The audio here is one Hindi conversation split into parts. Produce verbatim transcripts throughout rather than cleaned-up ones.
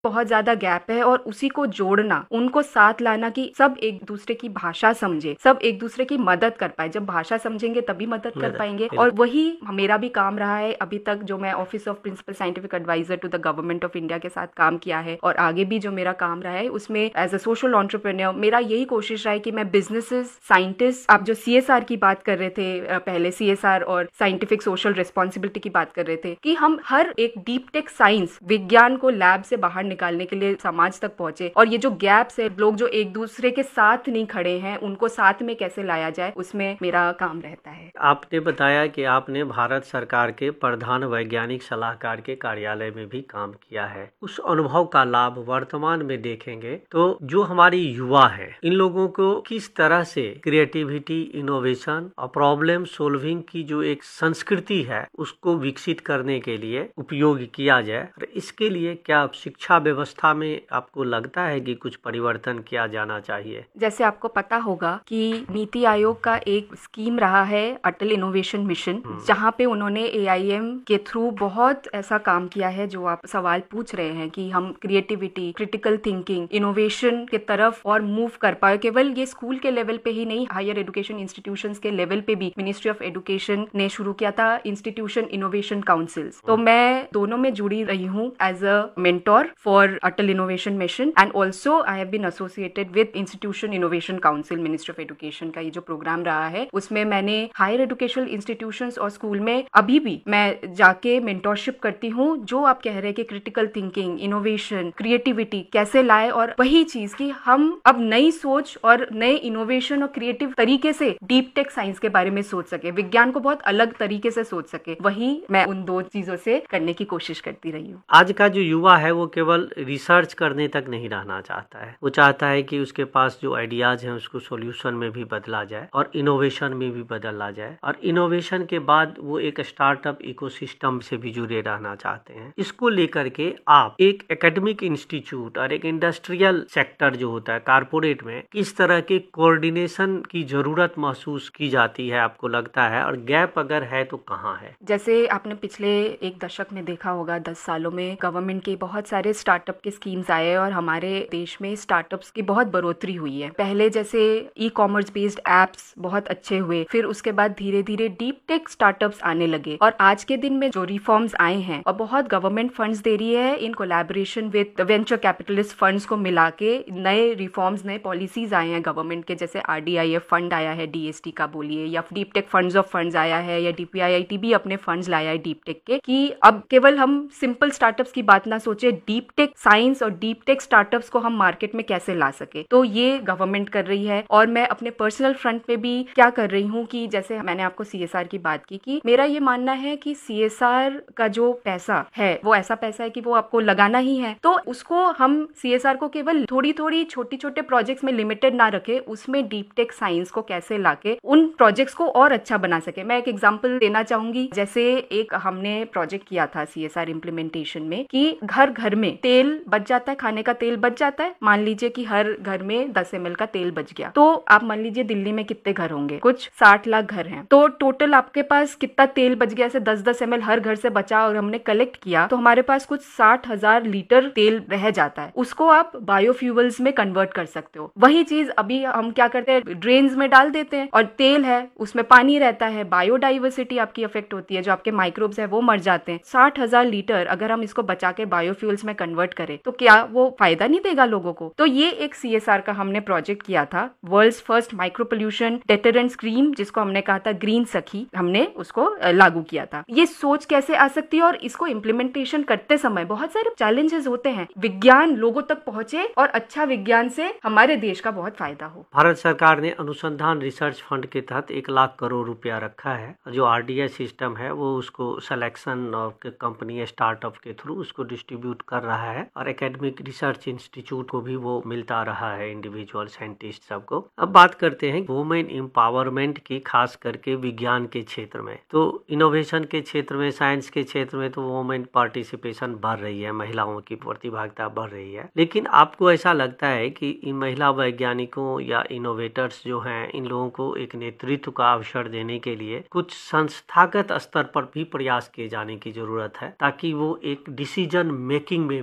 बहुत ज्यादा गैप है और उसी को जोड़ना, उनको साथ लाना कि सब एक दूसरे की भाषा समझे, सब एक दूसरे की मदद कर पाए। जब भाषा समझेंगे तभी मदद कर पाएंगे। और वही मेरा भी काम रहा है अभी तक, जो मैं office of principal scientific adviser to the government of India के साथ काम किया है और आगे भी जो मेरा काम रहा है उसमें एज अ सोशल एंटरप्रेन्योर मेरा यही कोशिश रहा है कि मैं बिजनेसेस, साइंटिस्ट, आप जो सीएसआर की बात कर रहे थे पहले, सीएसआर और साइंटिफिक सोशल रिस्पॉन्सिबिलिटी की बात कर रहे थे, कि हम हर एक डीप टेक साइंस विज्ञान को लैब से बाहर निकालने के लिए समाज तक पहुंचे। और ये जो गैप्स है, लोग जो एक दूसरे के साथ नहीं खड़े हैं, उनको साथ में कैसे लाया जाए, उसमें मेरा काम रहता है। आपने बताया कि आपने भारत सरकार के प्रधान वैज्ञानिक सलाहकार के कार्यालय में भी काम किया है। उस अनुभव का लाभ वर्तमान में देखेंगे तो जो हमारी युवा है, इन लोगों को किस तरह से क्रिएटिविटी, इनोवेशन और प्रॉब्लम सोल्विंग की जो एक संस्कृति है उसको विकसित करने के लिए उपयोग किया जाए। और इसके लिए क्या शिक्षा व्यवस्था में आपको लगता है कि कुछ परिवर्तन किया जाना चाहिए? जैसे आपको पता होगा कि नीति आयोग का एक स्कीम रहा है अटल इनोवेशन मिशन, जहाँ पे उन्होंने एआईएम के थ्रू बहुत ऐसा काम किया है जो आप सवाल पूछ रहे हैं कि हम क्रिएटिविटी, क्रिटिकल थिंकिंग, इनोवेशन के तरफ और मूव कर पाए। केवल ये स्कूल के लेवल पे ही नहीं, हायर एजुकेशन इंस्टीट्यूशंस के लेवल पे भी मिनिस्ट्री ऑफ एजुकेशन ने शुरू किया था इंस्टीट्यूशन इनोवेशन काउंसिल्स। तो मैं दोनों में जुड़ी रही हूँ as a mentor for Atal innovation mission and also I have been associated with institution innovation council, ministry of education का ये जो प्रोग्राम रहा है उसमें मैंने हायर एजुकेशन इंस्टीट्यूशंस और स्कूल में अभी भी मैं जाके मेंटोरशिप करती हूँ। जो आप कह रहे हैं कि क्रिटिकल थिंकिंग, इनोवेशन, क्रिएटिविटी कैसे लाए, और वही चीज कि हम अब नई सोच और नए इनोवेशन और क्रिएटिव तरीके से डीप टेक साइंस के बारे में सोच सके, विज्ञान को बहुत अलग तरीके से सोच सके, वही मैं उन दो चीजों से करने की कोशिश करती रही हूँ। आज का जो युवा है वो केवल रिसर्च करने तक नहीं रहना चाहता है, वो चाहता है कि उसके पास जो आइडियाज हैं उसको सॉल्यूशन में भी बदला जाए और इनोवेशन में भी बदला जाए, और इनोवेशन के बाद वो एक स्टार्टअप इकोसिस्टम से भी जुड़े रहना चाहते हैं। इसको लेकर के आप एक एकेडमिक इंस्टीट्यूट और एक इंडस्ट्रियल सेक्टर जो होता है कारपोरेट में, किस तरह के कोऑर्डिनेशन की जरूरत महसूस की जाती है आपको लगता है, और गैप अगर है तो कहाँ है? जैसे आपने पिछले एक दशक में देखा होगा, दस सालों में गवर्नमेंट के बहुत सारे स्टार्टअप के स्कीम्स आए और हमारे देश में स्टार्टअप्स की बहुत बढ़ोतरी हुई है। पहले जैसे ई कॉमर्स बेस्ड एप्स बहुत अच्छे हुए, फिर उसके बाद धीरे धीरे डीप टेक स्टार्टअप्स आने लगे, और आज के दिन में जो रिफॉर्म्स आए हैं और बहुत गवर्नमेंट फंड्स दे रही है in collaboration with venture capitalist funds को मिला के, नए रिफॉर्म्स, नए पॉलिसीज आए हैं गवर्नमेंट के, जैसे आरडीआईएफ फंड आया है, डीएसटी का बोलिए, या deep tech funds of funds आया है, या डीपीआईआईटी भी अपने फंड्स लाया है डीप टेक के, कि अब केवल हम सिंपल स्टार्टअप्स की बात ना सोचे, डीप टेक साइंस और डीप टेक स्टार्टअप्स को हम मार्केट में कैसे ला सके। तो ये गवर्नमेंट कर रही है। और मैं अपने पर्सनल फ्रंट पे भी क्या कर रही हूँ कि जैसे मैंने आपको सीएसआर की बात की, कि मेरा ये मानना है कि सीएसआर का जो पैसा है वो ऐसा पैसा है कि वो आपको लगाना ही है, तो उसको हम सीएसआर को केवल थोड़ी थोड़ी छोटी छोटे प्रोजेक्ट्स में लिमिटेड ना रखे, उसमें डीप टेक साइंस को कैसे लाके उन प्रोजेक्ट्स को और अच्छा बना सके। मैं एक एग्जांपल देना चाहूंगी। जैसे एक हमने प्रोजेक्ट किया था सीएसआर इम्प्लीमेंटेशन में कि घर घर में तेल बच जाता है, खाने का तेल बच जाता है। मान लीजिए कि हर घर में दस एम एल का तेल बच गया, तो आप मान लीजिए दिल्ली में कितने घर होंगे, कुछ साठ लाख घर हैं, तो टोटल आपके पास कितना तेल बच गया, ऐसे दस दस एम एल हर घर से बचा और हमने कलेक्ट किया, तो हमारे पास कुछ साठ हजार लीटर तेल रह जाता है। उसको आप बायोफ्यूल्स में कन्वर्ट कर सकते हो। वही चीज अभी हम क्या करते हैं, ड्रेन्स में डाल देते हैं, और तेल है उसमें पानी रहता है, बायोडाइवर्सिटी आपकी अफेक्ट होती है, जो आपके माइक्रोब्स है वो मर जाते हैं। साठ हजार लीटर अगर हम इसको बचा के बायोफ्यूल्स में कन्वर्ट करें तो क्या वो फायदा नहीं देगा लोगों को? तो ये एक सीएसआर का हमने प्रोजेक्ट किया था, world's first micro pollution deterrent scheme, जिसको हमने कहा था ग्रीन सखी, हमने उसको लागू किया था। ये सोच कैसे आ सकती है, और इसको इम्प्लीमेंटेशन करते समय बहुत सारे चैलेंजेस होते हैं। विज्ञान लोगों तक पहुंचे और अच्छा विज्ञान से हमारे देश का बहुत फायदा हो। भारत सरकार ने अनुसंधान रिसर्च फंड के तहत एक लाख करोड़ रुपया रखा है। जो आरडीआई सिस्टम है वो उसको सिलेक्शन और कंपनी स्टार्टअप के थ्रू उसको डिस्ट्रीब्यूट कर रहा है, और एकेडमिक रिसर्च इंस्टीट्यूट को भी वो मिलता रहा है, इंडिविजुअल साइंटिस्ट सबको। अब बात करते हैं वुमेन एम्पावरमेंट की, खास करके विज्ञान के क्षेत्र में। तो इनोवेशन के क्षेत्र में, साइंस के क्षेत्र में तो वुमेन पार्टिसिपेशन बढ़ रही है, महिलाओं की प्रतिभागिता बढ़ रही है। लेकिन आपको ऐसा लगता है कि इन महिला वैज्ञानिकों या इनोवेटर्स जो हैं, इन लोगों को एक नेतृत्व का अवसर देने के लिए कुछ संस्थागत स्तर पर भी प्रयास किए जाने की जरूरत है, ताकि वो एक डिसीजन मेकिंग में भी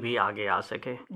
भी आगे आ सके।